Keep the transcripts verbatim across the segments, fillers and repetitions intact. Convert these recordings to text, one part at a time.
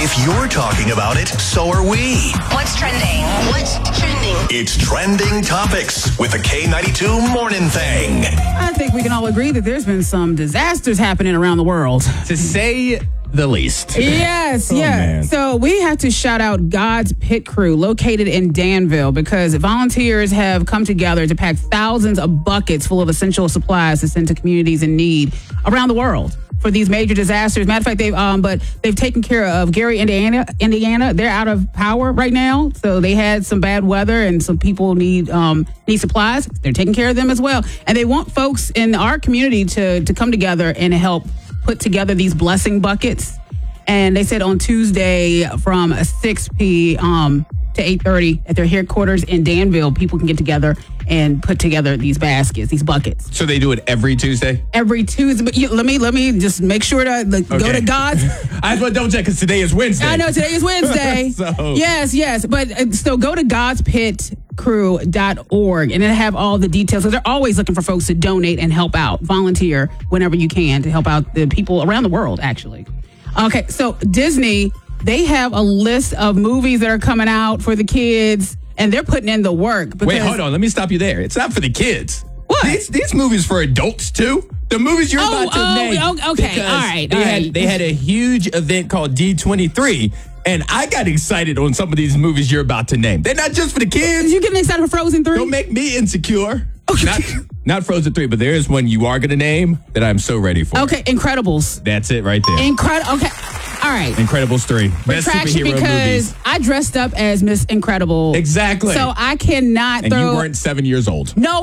If you're talking about it, so are we. What's trending? What's trending? It's Trending Topics with the K ninety-two Morning Thing. I think we can all agree that there's been some disasters happening around the world. To say the least. Yes, Oh, yeah. man. So we have to shout out God's Pit Crew located in Danville because volunteers have come together to pack thousands of buckets full of essential supplies to send to communities in need around the world for these major disasters. Matter of fact, they've um, but they've taken care of Gary, Indiana. Indiana, they're out of power right now, so they had some bad weather, and some people need um, need supplies. They're taking care of them as well, and they want folks in our community to to come together and help put together these blessing buckets. And they said on Tuesday from six p.m. to eight thirty at their headquarters in Danville, people can get together and put together these baskets, these buckets. So they do it every Tuesday? Every Tuesday. But you, let me let me just make sure to like, go Okay. to God's. I just want to double check because today is Wednesday. I know today is Wednesday. So- Yes, yes. But uh, so go to gods pit crew dot org and it'll have all the details. So they're always looking for folks to donate and help out, volunteer whenever you can to help out the people around the world, actually. Okay, so Disney, they have a list of movies that are coming out for the kids, and they're putting in the work. Because, Wait, hold on. Let me stop you there. It's not for the kids. What? These, these movies for adults, too. The movies you're Oh, about to oh, name. oh, okay. Because All right, They, all had, right. they had a huge event called D twenty-three, and I got excited on some of these movies you're about to name. They're not just for the kids. You getting excited for Frozen three? Don't make me insecure. Okay. Not, not Frozen three, but there is one you are going to name that I'm so ready for. Okay, Incredibles. That's it right there. Incredible. Okay, all right. Incredibles three. Best Retraction superhero because movies. I dressed up as Miss Incredible. Exactly. So I cannot And throw. you weren't seven years old. No,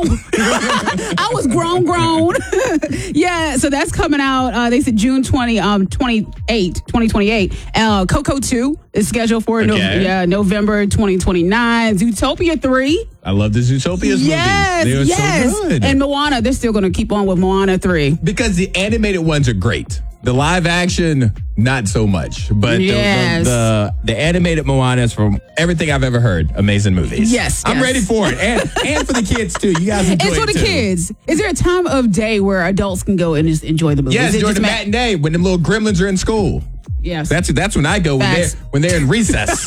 I was grown, grown. Yeah, so that's coming out. Uh, they said June twentieth, um, twenty-eighth, twenty twenty-eight. Uh, Coco two is scheduled for no, Okay. yeah, November twenty twenty-nine. Zootopia three. I love the Zootopia's Yes, movies. They are yes. so good. And Moana, they're still going to keep on with Moana three. Because the animated ones are great. The live action, not so much. But the- Yes. the, the the animated Moanas, from everything I've ever heard, amazing movies. Yes, I'm yes. ready for it. And and for the kids, too. You guys enjoy It's it, for the too. kids. Is there a time of day where adults can go and just enjoy the movie? Yes, Is it during just the ma- matinee when them little gremlins are in school. Yes. That's that's when I go when they're, Facts. when they're in recess.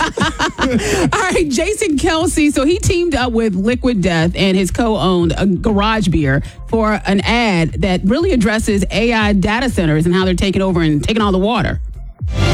All right, Jason Kelsey. So he teamed up with Liquid Death and his co-owned uh, Garage Beer for an ad that really addresses A I data centers and how they're taking over and taking all the water.